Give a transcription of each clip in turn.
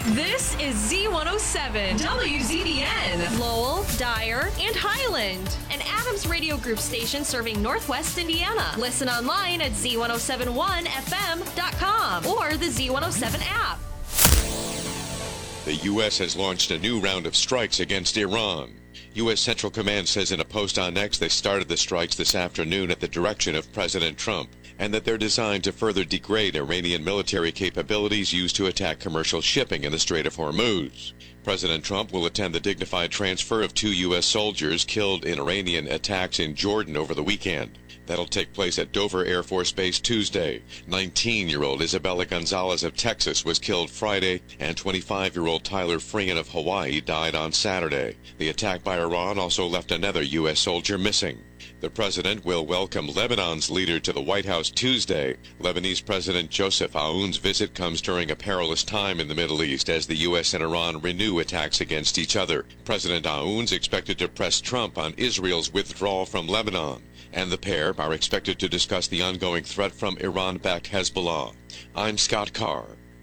This is Z107, WZDN, Lowell, Dyer, and Highland, an Adams Radio Group station serving Northwest Indiana. Listen online at z1071fm.com or the Z107 app. The U.S. has launched a new round of strikes against Iran. U.S. Central Command says in a post on X they started the strikes this afternoon at the direction of President Trump, and that they're designed to further degrade Iranian military capabilities used to attack commercial shipping in the Strait of Hormuz. President Trump will attend the dignified transfer of 2 U.S. soldiers killed in Iranian attacks in Jordan over the weekend. That'll take place at Dover Air Force Base Tuesday. 19-year-old Isabella Gonzalez of Texas was killed Friday, and 25-year-old Tyler Freehan of Hawaii died on Saturday. The attack by Iran also left another U.S. soldier missing. The president will welcome Lebanon's leader to the White House Tuesday. Lebanese President Joseph Aoun's visit comes during a perilous time in the Middle East as the U.S. and Iran renew attacks against each other. President Aoun's expected to press Trump on Israel's withdrawal from Lebanon, and the pair are expected to discuss the ongoing threat from Iran-backed Hezbollah. I'm Scott Carr.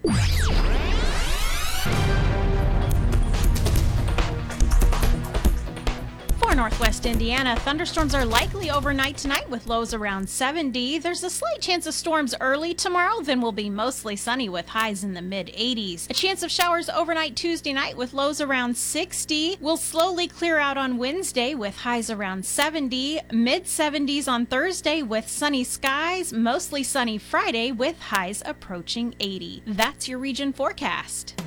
For Northwest Indiana, thunderstorms are likely overnight tonight with lows around 70. There's a slight chance of storms early tomorrow, then will be mostly sunny with highs in the mid-80s. A chance of showers overnight Tuesday night with lows around 60. Will slowly clear out on Wednesday with highs around 70. Mid-70s on Thursday with sunny skies. Mostly sunny Friday with highs approaching 80. That's your region forecast.